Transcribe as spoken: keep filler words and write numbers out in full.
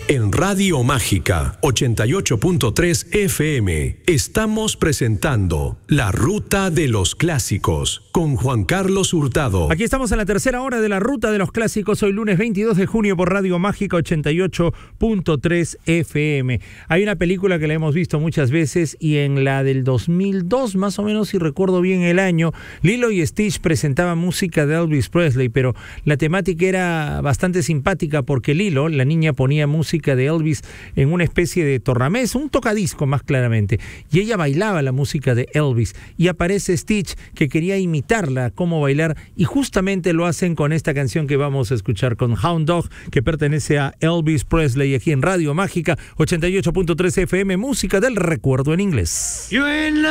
En Radio Mágica ochenta y ocho punto tres F M estamos presentando La Ruta de los Clásicos con Juan Carlos Hurtado. Aquí estamos en la tercera hora de La Ruta de los Clásicos, hoy lunes veintidós de junio por Radio Mágica ochenta y ocho punto tres F M. Hay una película que la hemos visto muchas veces y en la del dos mil dos, más o menos, si recuerdo bien el año, Lilo y Stitch presentaban música de Elvis Presley, pero la temática era bastante simpática porque Lilo, la niña, ponía música de Elvis en una especie de tornamesa, un tocadisco más claramente, y ella bailaba la música de Elvis, y aparece Stitch que quería imitarla, cómo bailar, y justamente lo hacen con esta canción que vamos a escuchar con Hound Dog, que pertenece a Elvis Presley, aquí en Radio Mágica ochenta y ocho punto tres F M, música del recuerdo en inglés.